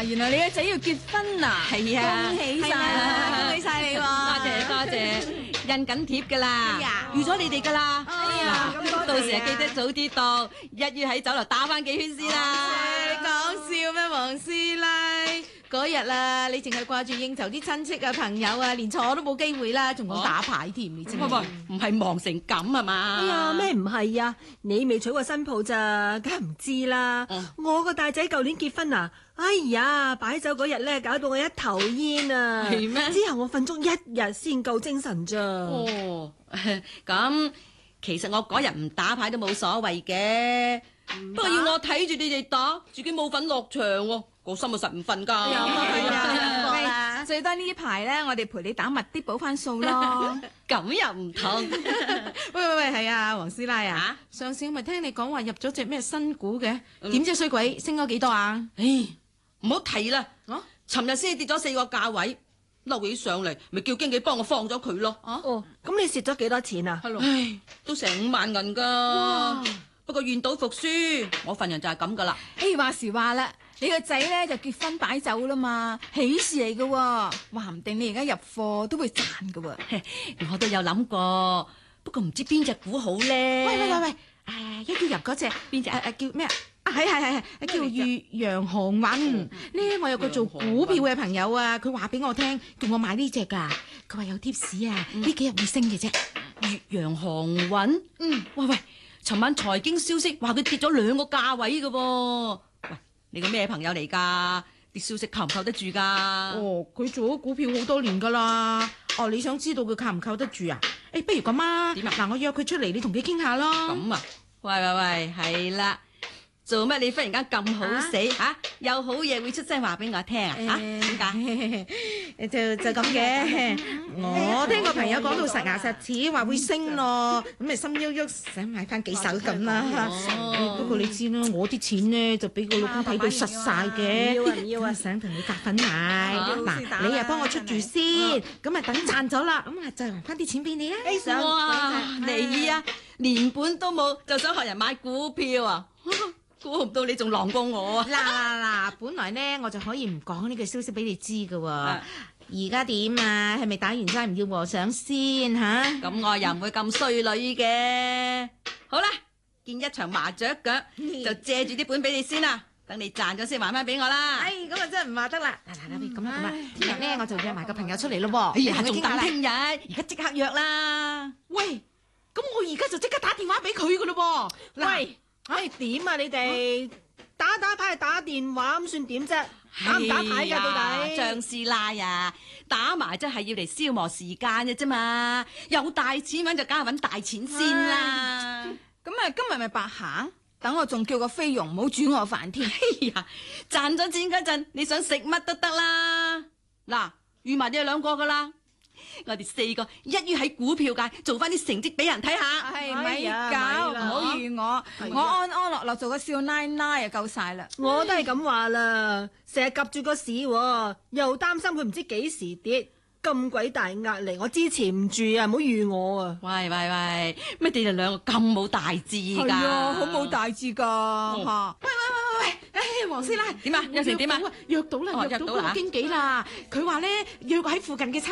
原來你個仔要結婚啊！ 係啊， 恭喜晒啦，恭喜晒你喎！ 多謝，印緊貼㗎啦，預咗你哋㗎啦。嗱，到時啊記得早啲到，1於喺酒樓打返幾圈先啦。 你講笑咩，黃師奶？嗰日啊，你淨係掛住應酬啲親戚啊、朋友啊，連坐都冇機會啦，仲講打牌添，你知唔知？ 唔係忙成咁啊嘛？ 哎呀，咩唔係啊？你未娶過新抱咋，梗係唔知啦。我個大仔舊年結婚啊，哎呀，擺酒嗰日咧，搞到我一頭煙啊！ 係咩？ 之後我瞓足1日先夠精神咋。 哦，咁其實我嗰日唔打牌都冇所謂嘅，不過要我睇住你哋打，自己冇份落場喎，個心啊實唔瞓㗎。 係啊，最多呢排咧，我哋陪你打密啲補翻數咯。 咁又唔同。 喂，係啊，黃師奶啊，上次我咪聽你講話入咗隻咩新股嘅，點知衰鬼升咗幾多啊？ 唉，唔好提啦。尋日先跌咗4個價位，嬲起上嚟，咪叫經紀幫我放咗佢咯。 哦，咁你蝕咗幾多錢啊？ 唉，都成5萬銀㗎。不過願賭服輸，我份人就係咁㗎啦。 話時話啦，你個仔咧就結婚擺酒啦嘛，喜事嚟㗎喎，話唔定你而家入貨都會賺㗎喎。 我都有諗過，不過唔知邊隻股好咧。 喂，一於入嗰隻邊隻叫咩啊？係，叫越洋航運。呢我有個做股票嘅朋友啊，佢話俾我聽，叫我買呢隻㗎。佢話有貼士啊，呢幾日會升嘅啫。 越洋航運？喂，尋晚財經消息話佢跌咗2個價位㗎喎。喂，你個咩朋友嚟㗎？啲消息靠唔靠得住㗎？ 哦，佢做咗股票好多年㗎啦。哦，你想知道佢靠唔靠得住啊？不如咁啊， 點啊？ 嗱，我約佢出嚟，你同佢傾下咯。 咁啊？喂，係啦。做乜你忽然間咁好死嚇？有好嘢會出聲話俾我聽啊？點解？ 就咁嘅。我聽個朋友講到實牙實齒，話會升咯，咁咪心喐喐想買翻幾手咁啦。不過你知啦，我啲錢呢就俾個老公睇到實晒嘅。 唔要啊！ 想同你夾份買。嗱，你又幫我出住先，咁啊等賺咗啦，咁啊再還翻啲錢俾你啊。 哇！你啊，連本都冇就想學人買股票啊？估唔到你仲狼過我啊！ 嗱，本來呢我就可以唔講呢個消息俾你知㗎喎。而家點啊？係咪打完齋唔要和尚先嚇？ 咁我又唔會咁衰女嘅。好啦，見一場麻雀腳，就借住啲本俾你先啦。等你賺咗先還翻俾我啦。 咁啊真係唔話得啦。嗱，咁啦，聽日呢我就約埋個朋友出嚟咯喎。 哎呀，仲等聽日，而家即刻約啦。 喂，咁我而家就即刻打電話俾佢㗎咯噃。喂。 點啊？你哋打牌係打電話咁算點啫？打唔打牌㗎到底？ 張師奶啊，打埋真係要嚟消磨時間嘅啫嘛。有大錢揾就梗係揾大錢先啦。 咁啊，今日咪白行？等我仲叫個菲傭唔好煮我飯添。 哎呀，賺咗錢嗰陣，你想食乜都得啦。嗱，預埋你哋2個㗎啦。我哋4個一於喺股票界做翻啲成績俾人睇下。 係咪搞？唔好預我，我安安樂樂做個少奶奶就夠晒啦。 我都係咁話啦，成日夾住個市喎，又擔心佢唔知幾時跌，咁鬼大壓力，我支持唔住啊！唔好預我啊！ 喂，咩你哋2個咁冇大志㗎？ 係啊，好冇大志㗎嚇！喂，黃師奶點啊？有成點啊？ 約到啦，約到個經紀啦。佢話咧約我喺附近嘅